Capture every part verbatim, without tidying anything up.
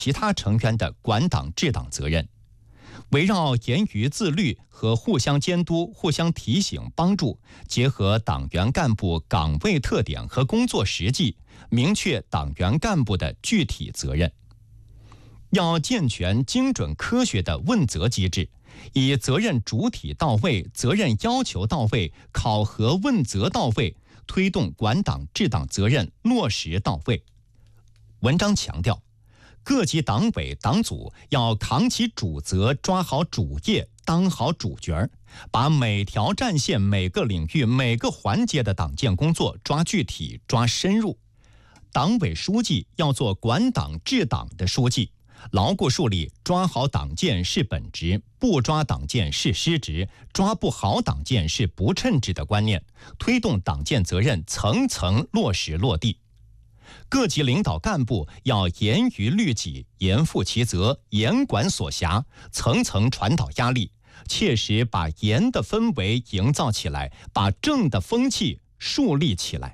其他成员的管党治党责任。围绕严于自律和互相监督、互相提醒、帮助，结合党员干部岗位特点和工作实际，明确党员干部的具体责任。要健全精准科学的问责机制，以责任主体到位、责任要求到位、考核问责到位，推动管党治党责任落实到位。文章强调，各级党委党组要扛起主责，抓好主业，当好主角，把每条战线、每个领域、每个环节的党建工作抓具体、抓深入。党委书记要做管党治党的书记，牢固树立抓好党建是本职，不抓党建是失职，抓不好党建是不称职的观念，推动党建责任层层落实落地。各级领导干部要严于律己，严负其责，严管所辖，层层传导压力，切实把严的氛围营造起来，把正的风气树立起来。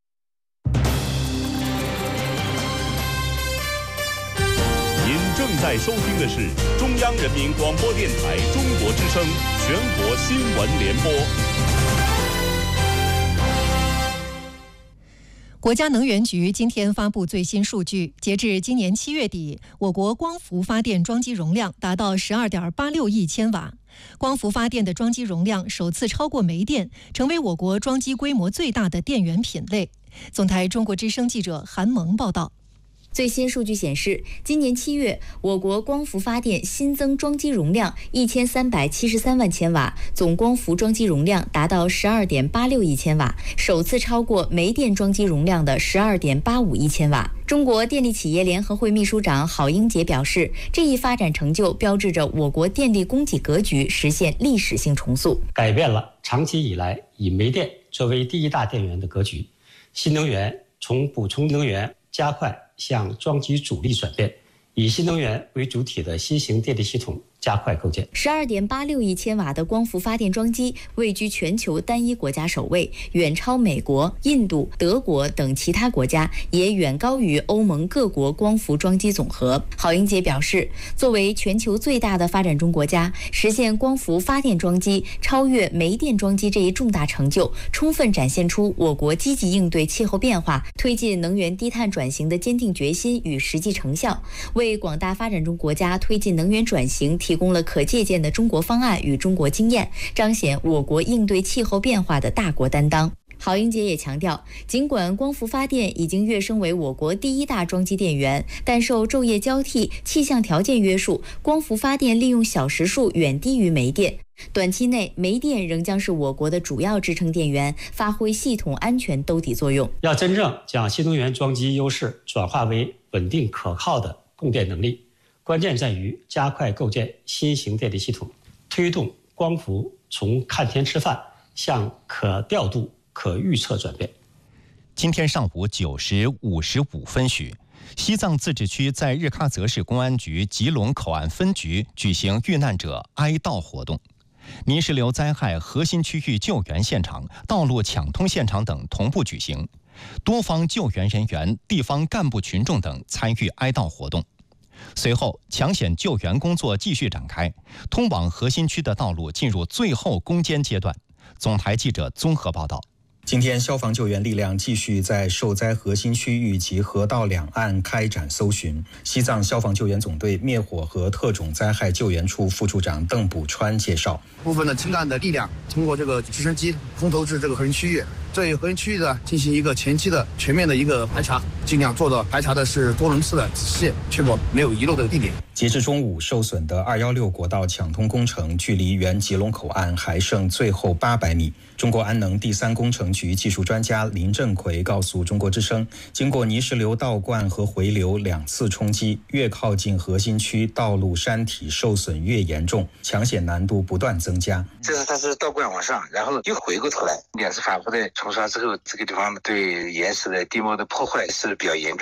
您正在收听的是中央人民广播电台中国之声全国新闻联播。 国家能源局今天发布最新数据，截至今年七月底，我国光伏发电装机容量达到 十二点八六亿千瓦。光伏发电的装机容量首次超过煤电，成为我国装机规模最大的电源品类。总台中国之声记者韩萌报道。 最新数据显示，今年七月，我国光伏发电新增装机容量一千三百七十三万千瓦，总光伏装机容量达到 十二点八六亿千瓦，首次超过煤电装机容量的 十二点八五亿千瓦。中国电力企业联合会秘书长郝英杰表示，这一发展成就标志着我国电力供给格局实现历史性重塑， 改变了长期以来以煤电作为第一大电源的格局。新能源从补充能源加快向装机主力转变，以新能源为主体的新型电力系统加快构建。 十二点八六亿千瓦的光伏发电装机位居全球单一国家首位，远超美国、印度、德国等其他国家，也远高于欧盟各国光伏装机总和。郝英杰表示，作为全球最大的发展中国家，实现光伏发电装机超越煤电装机这一重大成就，充分展现出我国积极应对气候变化、推进能源低碳转型的坚定决心与实际成效，为广大发展中国家推进能源转型提供了可借鉴的中国方案与中国经验，彰显我国应对气候变化的大国担当。郝英杰也强调，尽管光伏发电已经跃升为我国第一大装机电源，但受昼夜交替、气象条件约束，光伏发电利用小时数远低于煤电。短期内，煤电仍将是我国的主要支撑电源，发挥系统安全兜底作用。 要真正将新能源装机优势转化为稳定可靠的供电能力，关键在于加快构建新型电力系统，推动光伏从看天吃饭向可调度、可预测转变。 今天上午九时五十五分许，西藏自治区在日喀则市公安局吉隆口岸分局举行遇难者哀悼活动。泥石流灾害核心区域救援现场、道路抢通现场等同步举行，多方救援人员、地方干部群众等参与哀悼活动。随后，抢险救援工作继续展开，通往核心区的道路进入最后攻坚阶段。总台记者综合报道。 今天，消防救援力量继续在受灾核心区域及河道两岸开展搜寻。西藏消防救援总队灭火和特种灾害救援处副处长邓补川介绍， 部分的青干的力量通过这个直升机空投至这个核心区域，对核心区域呢进行一个前期的全面的一个排查，尽量做到排查的是多轮次的仔细，确保没有遗漏的地点。 截至中午，受损的二一六国道抢通工程距离原吉隆口岸还剩最后八百米。中国安能第三工程局技术专家林振奎告诉中国之声，经过泥石流倒灌和回流两次冲击，越靠近核心区，道路山体受损越严重，抢险难度不断增加。 这是它是倒灌往上，然后又回过头来，两次反复的冲刷之后，这个地方对岩石的地貌的破坏是比较严重的。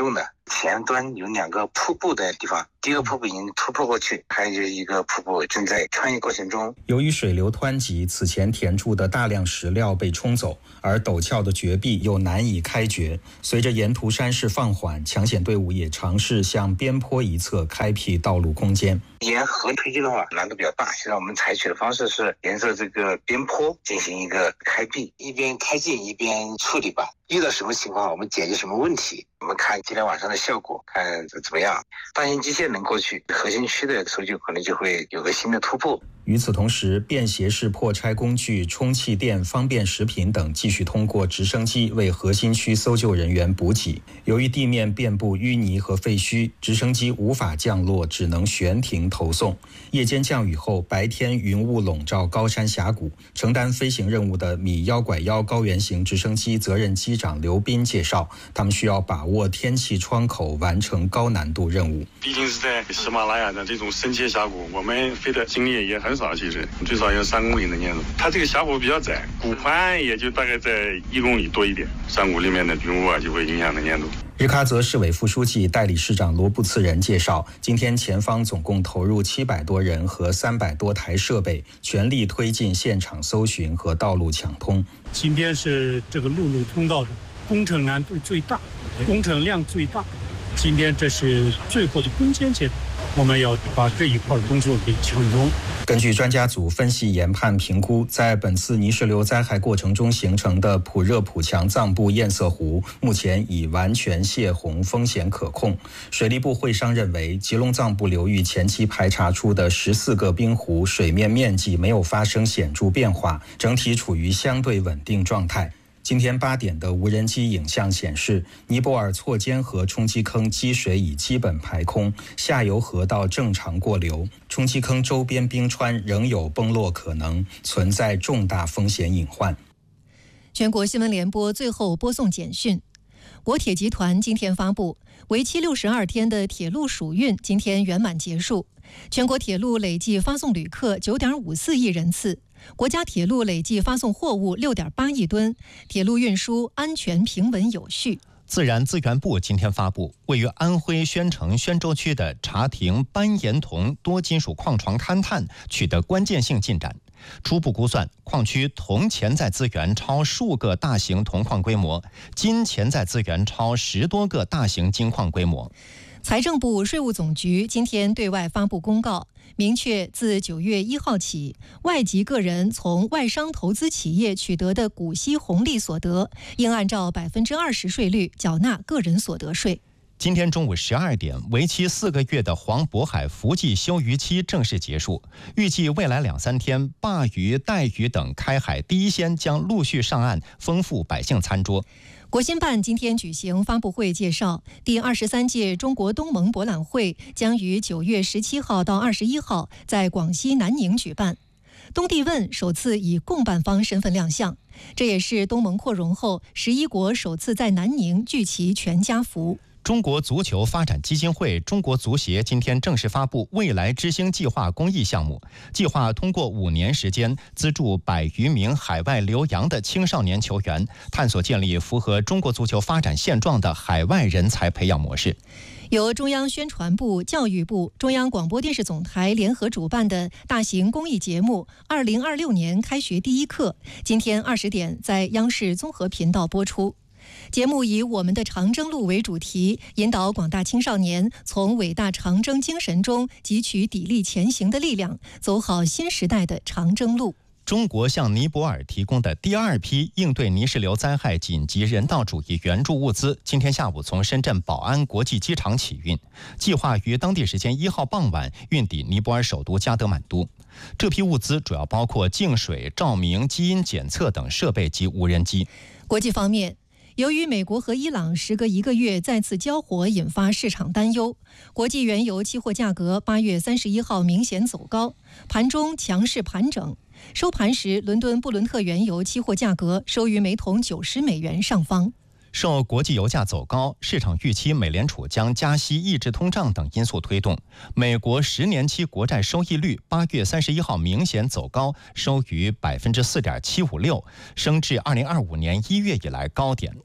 前端有两个瀑布的地方，第一个瀑布已经突破过去，还有就是一个瀑布正在穿越过程中。 由于水流湍急，此前填筑的大量石料被冲走，而陡峭的绝壁又难以开掘。随着沿途山势放缓，抢险队伍也尝试向边坡一侧开辟道路空间。 沿河推进的话难度比较大，现在我们采取的方式是沿着这个边坡进行一个开辟，一边开进一边处理吧。遇到什么情况我们解决什么问题，我们看今天晚上的效果，看怎么样。大型机械能过去，核心区的搜救可能就会有个新的突破。 与此同时，便携式破拆工具、充气垫、方便食品等继续通过直升机为核心区搜救人员补给。由于地面遍布淤泥和废墟，直升机无法降落，只能悬停投送。夜间降雨后，白天云雾笼罩高山峡谷。承担飞行任务的米幺拐幺高原型直升机责任机长刘斌介绍，他们需要把握天气窗口，完成高难度任务。 毕竟是在喜马拉雅的这种深切峡谷，我们飞的经历也很少，其实最少要三公里的年度。它这个峡谷比较窄，谷宽也就大概在一公里多一点，山谷里面的云雾啊就会影响的粘度。 日喀则市委副书记、代理市长罗布次仁介绍，今天前方总共投入七百多人和三百多台设备，全力推进现场搜寻和道路抢通。 今天是这个陆路通道的工程难度最大，工程量最大。今天这是最后的攻坚阶段，我们要把这一块工作给抢通。 根据专家组分析研判评估，在本次泥石流灾害过程中形成的普热普强藏部堰塞湖，目前已完全泄洪，风险可控。水利部会商认为，吉隆藏部流域前期排查出的十四个冰湖水面面积没有发生显著变化，整体处于相对稳定状态。今天八点的无人机影像显示，尼泊尔错尖河冲积坑积水已基本排空，下游河道正常过流，冲积坑周边冰川仍有崩落可能，存在重大风险隐患。 全国新闻联播最后播送简讯。国铁集团今天发布，为期六十二天的铁路暑运今天圆满结束，全国铁路累计发送旅客 九点五四亿人次。国家铁路累计发送货物 六点八亿吨，铁路运输安全平稳有序。 自然资源部今天发布，位于安徽宣城宣州区的查亭斑岩铜多金属矿床勘探取得关键性进展。初步估算，矿区铜潜在资源超数个大型铜矿规模，金潜在资源超十多个大型金矿规模。 财政部、税务总局今天对外发布公告，明确自九月一号起，外籍个人从外商投资企业取得的股息红利所得，应按照百分之二十税率缴纳个人所得税。 今天中午十二点，为期四个月的黄渤海伏季休渔期正式结束。预计未来两三天，鲅鱼、带鱼等开海第一鲜将陆续上岸，丰富百姓餐桌。 国新办今天举行发布会介绍，第二十三届中国东盟博览会将于九月十七号到二十一号在广西南宁举办。东帝汶首次以共办方身份亮相，这也是东盟扩容后十一国首次在南宁聚齐全家福。 中国足球发展基金会、中国足协今天正式发布未来之星计划公益项目，计划通过五年时间资助百余名海外留洋的青少年球员，探索建立符合中国足球发展现状的海外人才培养模式。 由中央宣传部、教育部、中央广播电视总台联合主办的大型公益节目二零二六年开学第一课，今天二十点在央视综合频道播出。节目以我们的长征路为主题，引导广大青少年从伟大长征精神中汲取砥砺前行的力量，走好新时代的长征路。 中国向尼泊尔提供的第二批应对泥石流灾害紧急人道主义援助物资，今天下午从深圳宝安国际机场起运，计划于当地时间一号傍晚运抵尼泊尔首都加德满都。这批物资主要包括净水、照明、基因检测等设备及无人机。 国际方面，由于美国和伊朗时隔一个月再次交火，引发市场担忧，国际原油期货价格八月三十一号明显走高，盘中强势盘整。收盘时，伦敦布伦特原油期货价格收于每桶九十美元上方。 受国际油价走高、市场预期美联储将加息抑制通胀等因素推动，美国十年期国债收益率八月三十一号明显走高，收于百分之四点七五六，升至二零二五年一月以来高点。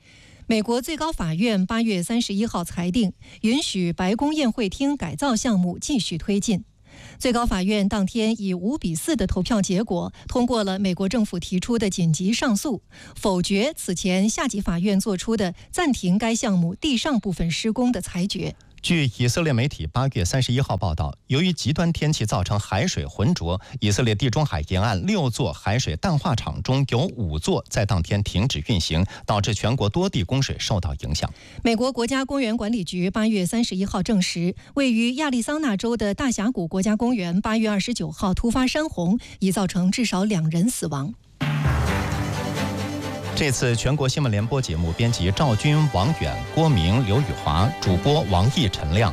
美国最高法院八月三十一号裁定，允许白宫宴会厅改造项目继续推进。最高法院当天以五比四的投票结果通过了美国政府提出的紧急上诉，否决此前下级法院作出的暂停该项目地上部分施工的裁决。 据以色列媒体八月三十一号报道，由于极端天气造成海水浑浊，以色列地中海沿岸六座海水淡化厂中有五座在当天停止运行，导致全国多地供水受到影响。 美国国家公园管理局八月三十一号证实，位于亚利桑那州的大峡谷国家公园八月二十九号突发山洪，已造成至少两人死亡。 这次全国新闻联播节目编辑赵军、王远、郭明、刘宇华，主播王毅、陈亮。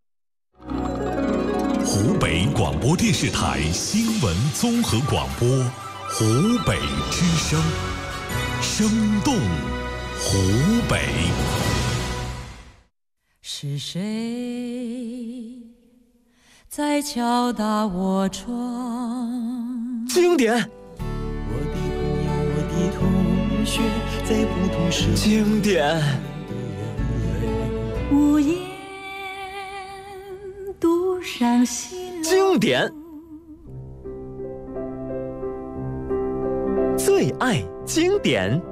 湖北广播电视台新闻综合广播，湖北之声，生动湖北。 是谁在敲打我窗？ 经典。 在不同时经典， 午夜独上西楼。 经典，最爱经典。